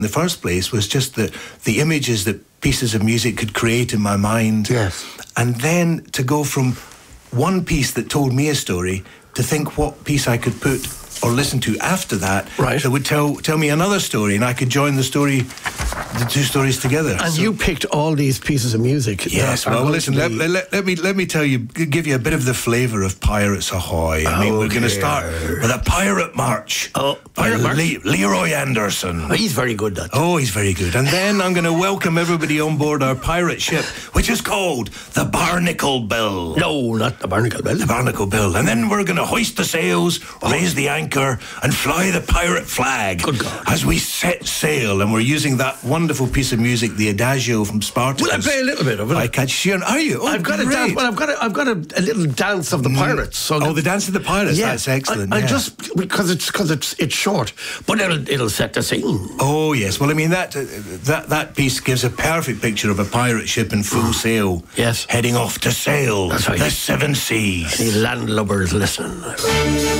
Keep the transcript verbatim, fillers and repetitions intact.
in the first place was just the, the images that pieces of music could create in my mind. Yes. And then to go from one piece that told me a story to think what piece I could put or listen to after that, right, that would tell tell me another story, and I could join the story, the two stories together. And so, you picked all these pieces of music. Yes, well, listen, let, let, let me let me tell you, give you a bit of the flavour of Pirates Ahoy. I mean, oh, we're going to start with a Pirate March. Oh, by Pirate March? Le- Leroy Anderson. Oh, he's very good, that. Oh, he's very good. And then I'm going to welcome everybody on board our pirate ship, which is called the Barnacle Bill. No, not the Barnacle Bill. The Barnacle Bill. And then we're going to hoist the sails, raise the anchor, and fly the pirate flag. Good God. As we set sail, and we're using that wonderful piece of music, the Adagio from Spartacus. Will I play a little bit of it? I catch you. Are you? Oh, I've got great. a dance. Well, I've got a, I've got a, a little dance of the pirates. So oh, the dance of the pirates. Yeah, That's excellent. I, I yeah. just because it's because it's it's short, but it'll it'll set the scene. Oh yes. Well, I mean that uh, that that piece gives a perfect picture of a pirate ship in full sail. Yes. Heading off to sail That's right. the seven seas. Any landlubbers listen.